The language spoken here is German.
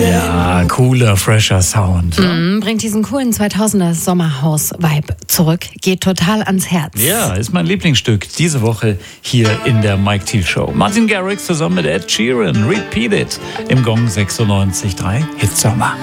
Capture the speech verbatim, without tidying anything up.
Ja, cooler, fresher Sound. Mhm, bringt diesen coolen zweitausender Sommerhaus-Vibe zurück. Geht total ans Herz. Ja, ist mein Lieblingsstück diese Woche hier in der Mike Thiel Show. Martin Garrix zusammen mit Ed Sheeran, Repeat It im Gong sechsundneunzig Komma drei Hitsommer.